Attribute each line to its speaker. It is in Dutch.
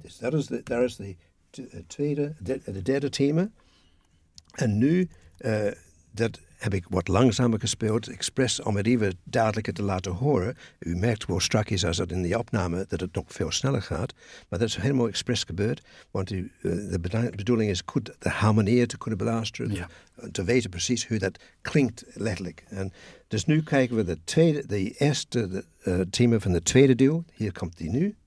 Speaker 1: Dus daar is de derde thema. En nu, dat heb ik wat langzamer gespeeld, expres om het even duidelijker te laten horen. U merkt hoe strak is als dat in de opname, dat het nog veel sneller gaat. Maar dat is helemaal expres gebeurd, want de bedoeling is goed de harmonie te kunnen beluisteren, te weten precies hoe dat klinkt letterlijk. En dus nu kijken we de eerste thema van de tweede deel. Hier komt die nu.